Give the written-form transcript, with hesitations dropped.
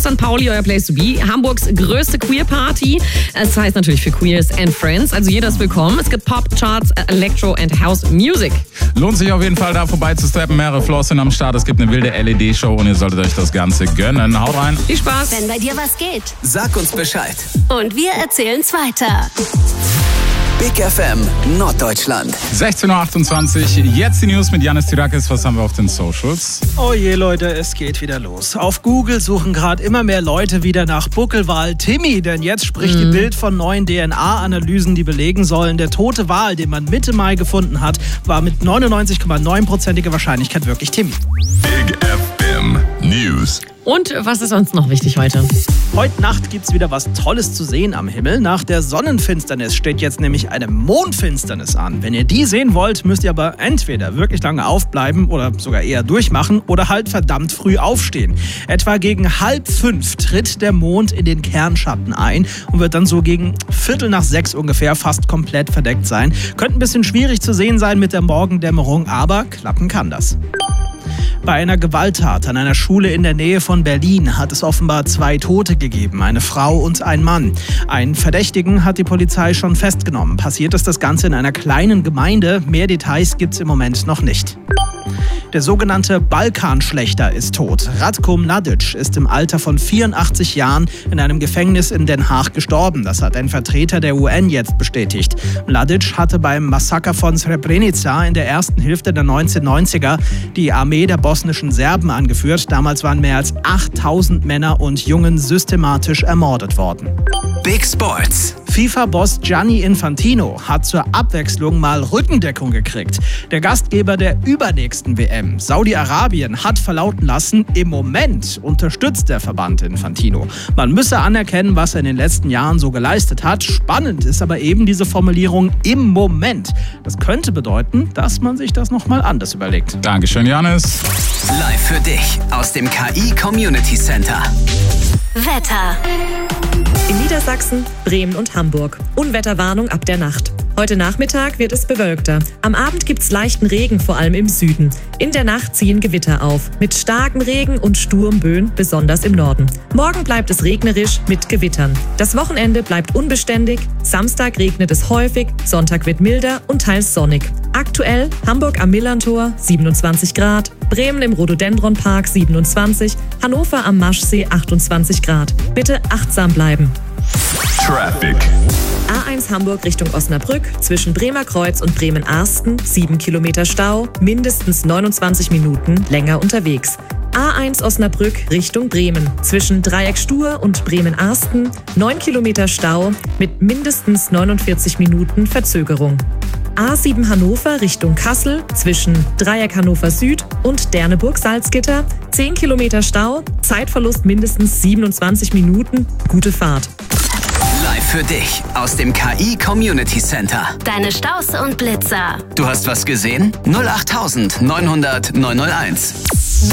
St. Pauli, euer Place to be. Hamburgs größte Queer-Party. Es heißt natürlich für Queers and Friends. Also jeder ist willkommen. Es gibt Pop, Charts, Electro and House Music. Lohnt sich auf jeden Fall, da vorbei zu steppen. Mehrere Floors sind am Start. Es gibt eine wilde LED-Show und ihr solltet euch das Ganze gönnen. Haut rein. Viel Spaß. Wenn bei dir was geht, Sag uns Bescheid. und wir erzählen's weiter. Big FM Norddeutschland. 16.28 Uhr. Jetzt die News mit Janis Tirakis. Was haben wir auf den Socials? Oh je, Leute, es geht wieder los. Auf Google suchen gerade immer mehr Leute wieder nach Buckelwal Timmy, denn jetzt spricht die Bild von neuen DNA-Analysen, die belegen sollen, der tote Wal, den man Mitte Mai gefunden hat, war mit 99,9%iger Wahrscheinlichkeit wirklich Timmy. Big FM News. Und was ist uns noch wichtig heute? Heute Nacht gibt's wieder was Tolles zu sehen am Himmel. Nach der Sonnenfinsternis steht jetzt nämlich eine Mondfinsternis an. Wenn ihr die sehen wollt, müsst ihr aber entweder wirklich lange aufbleiben oder sogar eher durchmachen oder halt verdammt früh aufstehen. Etwa gegen 4:30 tritt der Mond in den Kernschatten ein und wird dann so gegen 5:45 ungefähr fast komplett verdeckt sein. Könnte ein bisschen schwierig zu sehen sein mit der Morgendämmerung, aber klappen kann das. Bei einer Gewalttat an einer Schule in der Nähe von Berlin hat es offenbar 2 Tote gegeben, eine Frau und ein Mann. Einen Verdächtigen hat die Polizei schon festgenommen. Passiert ist das Ganze in einer kleinen Gemeinde. Mehr Details gibt's im Moment noch nicht. Der sogenannte Balkanschlächter ist tot. Ratko Mladic ist im Alter von 84 Jahren in einem Gefängnis in Den Haag gestorben. Das hat ein Vertreter der UN jetzt bestätigt. Mladic hatte beim Massaker von Srebrenica in der ersten Hälfte der 1990er die Armee der bosnischen Serben angeführt. Damals waren mehr als 8000 Männer und Jungen systematisch ermordet worden. Big Sports. FIFA-Boss Gianni Infantino hat zur Abwechslung mal Rückendeckung gekriegt. Der Gastgeber der übernächsten WM, Saudi-Arabien, hat verlauten lassen, im Moment unterstützt der Verband Infantino. Man müsse anerkennen, was er in den letzten Jahren so geleistet hat. Spannend ist aber eben diese Formulierung im Moment. Das könnte bedeuten, dass man sich das nochmal anders überlegt. Dankeschön, Janis. Live für dich aus dem KI Community Center. Wetter. In Niedersachsen, Bremen und Hamburg. Unwetterwarnung ab der Nacht. Heute Nachmittag wird es bewölkter. Am Abend gibt's leichten Regen, vor allem im Süden. In der Nacht ziehen Gewitter auf, mit starkem Regen und Sturmböen, besonders im Norden. Morgen bleibt es regnerisch mit Gewittern. Das Wochenende bleibt unbeständig. Samstag regnet es häufig, Sonntag wird milder und teils sonnig. Aktuell Hamburg am Millerntor 27 Grad, Bremen im Rhododendronpark 27, Hannover am Maschsee 28 Grad. Bitte achtsam bleiben. Traffic. A1 Hamburg Richtung Osnabrück, zwischen Bremer Kreuz und Bremen-Arsten, 7 Kilometer Stau, mindestens 29 Minuten länger unterwegs. A1 Osnabrück Richtung Bremen, zwischen Dreieck Stur und Bremen-Arsten, 9 Kilometer Stau mit mindestens 49 Minuten Verzögerung. A7 Hannover Richtung Kassel, zwischen Dreieck Hannover Süd und Derneburg-Salzgitter, 10 Kilometer Stau, Zeitverlust mindestens 27 Minuten, gute Fahrt. Live für dich aus dem KI Community Center. Deine Staus und Blitzer. Du hast was gesehen? 08900 901.